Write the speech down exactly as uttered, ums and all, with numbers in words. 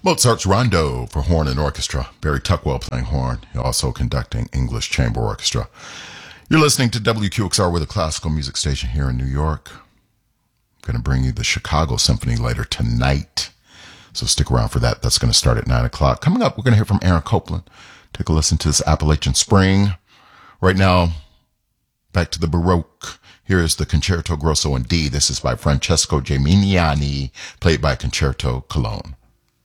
Mozart's Rondo for horn and orchestra. Barry Tuckwell playing horn, also conducting English Chamber Orchestra. You're listening to W Q X R with a classical music station here in New York. I'm going to bring you the Chicago Symphony later tonight, so stick around for that. That's going to start at nine o'clock. Coming up, we're going to hear from Aaron Copland. Take a listen to this Appalachian Spring. Right now, back to the Baroque. Here is the Concerto Grosso in D. This is by Francesco Geminiani, played by Concerto Cologne.